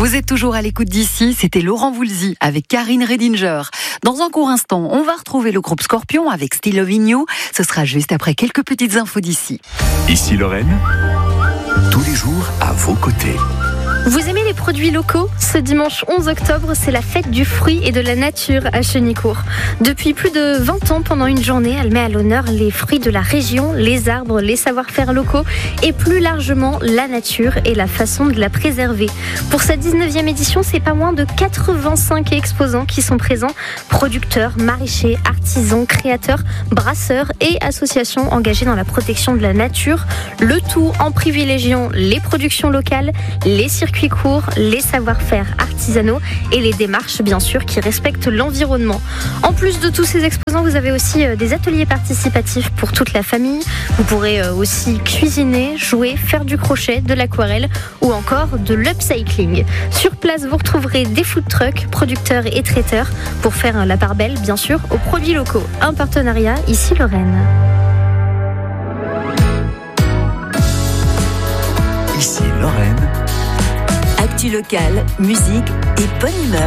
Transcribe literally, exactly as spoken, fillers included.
Vous êtes toujours à l'écoute d'ici, c'était Laurent Voulzy avec Karine Redinger. Dans un court instant, on va retrouver le groupe Scorpion avec Still Loving You. Ce sera juste après quelques petites infos d'ici. Ici Lorraine, tous les jours à vos côtés. Vous aimez les produits locaux ? Ce dimanche onze octobre, c'est la fête du fruit et de la nature à Chenicourt. Depuis plus de vingt ans, pendant une journée, elle met à l'honneur les fruits de la région, les arbres, les savoir-faire locaux et plus largement la nature et la façon de la préserver. Pour cette dix-neuvième édition, c'est pas moins de quatre-vingt-cinq exposants qui sont présents, producteurs, maraîchers, artisans, créateurs, brasseurs et associations engagées dans la protection de la nature. Le tout en privilégiant les productions locales, les circuits courts, les savoir-faire artisanaux et les démarches bien sûr qui respectent l'environnement. En plus de tous ces exposants, vous avez aussi des ateliers participatifs pour toute la famille. Vous pourrez aussi cuisiner, jouer, faire du crochet, de l'aquarelle ou encore de l'upcycling. Sur place, vous retrouverez des food trucks, producteurs et traiteurs pour faire la part belle bien sûr aux produits locaux. Un partenariat ici Lorraine. Ici Lorraine. Actu locale, musique et bonne humeur.